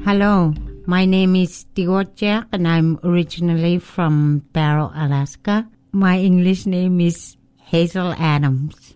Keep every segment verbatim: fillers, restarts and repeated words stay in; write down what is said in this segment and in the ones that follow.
Hello, my name is Tigorjak and I'm originally from Barrow, Alaska. My English name is Hazel Adams,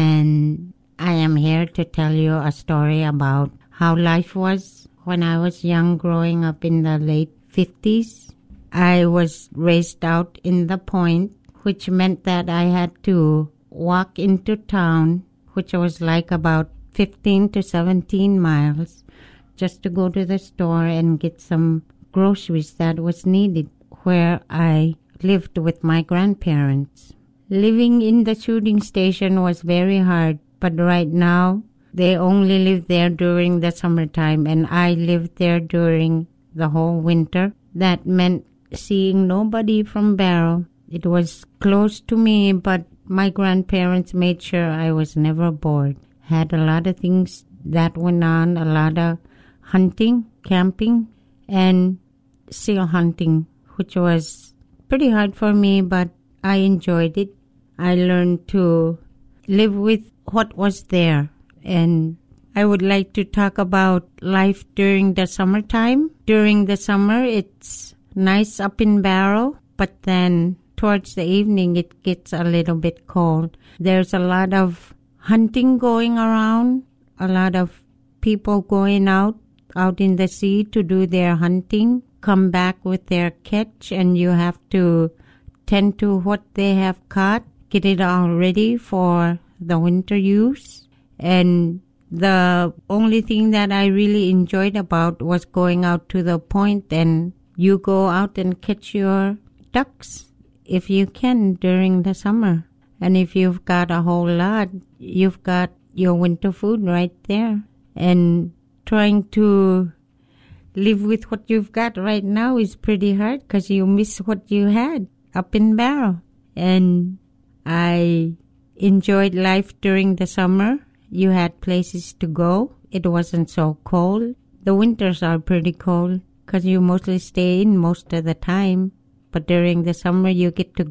and I am here to tell you a story about how life was when I was young, growing up in the late fifties. I was raised out in the Point, which meant that I had to walk into town, which was like about fifteen to seventeen miles, just to go to the store and get some groceries that was needed, where I lived with my grandparents. Living in the shooting station was very hard, but right now they only live there during the summertime, and I lived there during the whole winter. That meant seeing nobody from Barrow. It was close to me, but my grandparents made sure I was never bored. Had a lot of things that went on, a lot of hunting, camping, and seal hunting, which was pretty hard for me, but I enjoyed it. I learned to live with what was there, and I would like to talk about life during the summertime. During the summer, it's nice up in Barrow, but then towards the evening, it gets a little bit cold. There's a lot of hunting going around, a lot of people going out, out in the sea to do their hunting, come back with their catch, and you have to tend to what they have caught, get it all ready for the winter use. And the only thing that I really enjoyed about was going out to the Point, and you go out and catch your ducks if you can during the summer. And if you've got a whole lot, you've got your winter food right there. And trying to live with what you've got right now is pretty hard because you miss what you had up in Barrow. And I enjoyed life during the summer. You had places to go. It wasn't so cold. The winters are pretty cold because you mostly stay in most of the time. But during the summer, you get to